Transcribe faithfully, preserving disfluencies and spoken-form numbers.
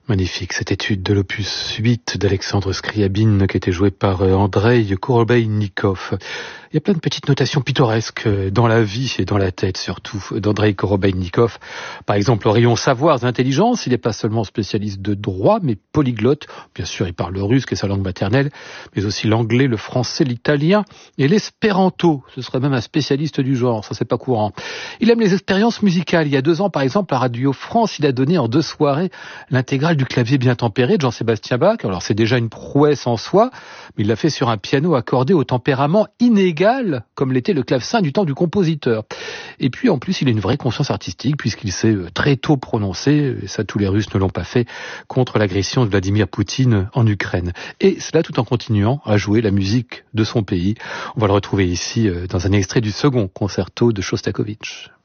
Magnifique, cette étude de l'opus huit d'Alexandre Scriabine qui était jouée par Andrei Korobeinikov. Il y a plein de petites notations pittoresques dans la vie et dans la tête surtout d'Andrei Korobeinikov. Par exemple, Orion Savoirs d'intelligence, il n'est pas seulement spécialiste de droit, mais polyglotte. Bien sûr, il parle le russe, qui est sa langue maternelle, mais aussi l'anglais, le français, l'italien et l'espéranto. Ce serait même un spécialiste du genre, ça c'est pas courant. Il aime les expériences musicales. Il y a deux ans, par exemple, à Radio France, il a donné en deux soirées l'intégrale du clavier bien tempéré de Jean-Sébastien Bach. Alors c'est déjà une prouesse en soi, mais il l'a fait sur un piano accordé au tempérament inégal, comme l'était le clavecin du temps du compositeur. Et puis en plus, il a une vraie conscience artistique, puisqu'il s'est très tôt prononcé, et ça tous les Russes ne l'ont pas fait, contre l'agression de Vladimir Poutine en Ukraine. Et cela tout en continuant à jouer la musique de son pays. On va le retrouver ici dans un extrait du second concerto de Shostakovich.